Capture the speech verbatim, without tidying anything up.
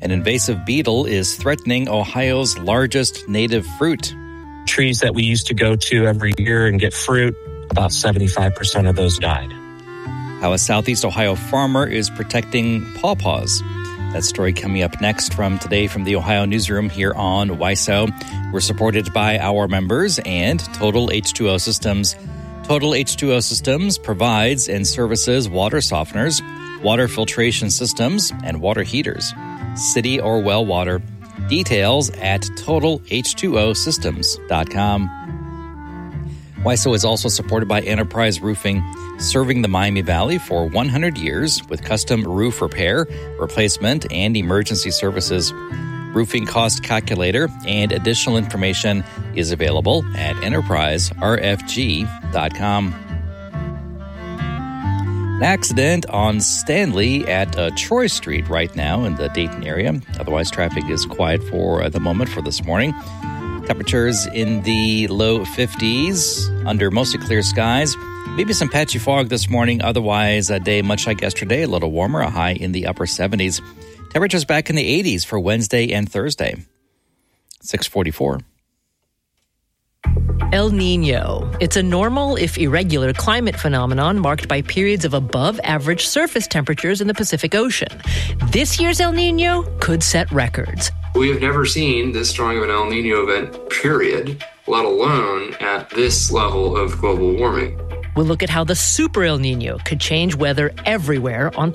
An invasive beetle is threatening Ohio's largest native fruit. Trees that we used to go to every year and get fruit, about seventy-five percent of those died. How a Southeast Ohio farmer is protecting pawpaws. That story coming up next from today from the Ohio Newsroom here on W I S O. We're supported by our members and Total H two O Systems. Total H two O Systems provides and services water softeners, water filtration systems, and water heaters. City or well water. Details at total H two O systems dot com. W I S O is also supported by Enterprise Roofing, serving the Miami Valley for one hundred years with custom roof repair, replacement, and emergency services. Roofing cost calculator and additional information is available at enterprise r f g dot com. An accident on Stanley at uh, Troy Street right now in the Dayton area. Otherwise, traffic is quiet for uh, the moment for this morning. Temperatures in the low fifties under mostly clear skies. Maybe some patchy fog this morning. Otherwise, a day much like yesterday, a little warmer, a high in the upper seventies. Temperatures back in the eighties for Wednesday and Thursday. six forty-four. El Nino. It's a normal, if irregular, climate phenomenon marked by periods of above-average surface temperatures in the Pacific Ocean. This year's El Nino could set records. We have never seen this strong of an El Nino event, period, let alone at this level of global warming. We'll look at how the Super El Nino could change weather everywhere on